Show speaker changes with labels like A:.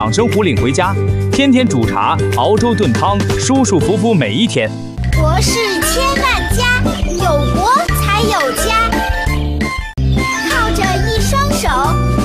A: 生壶领回家，天天煮茶熬粥炖汤，舒舒服服每一天。
B: 我是千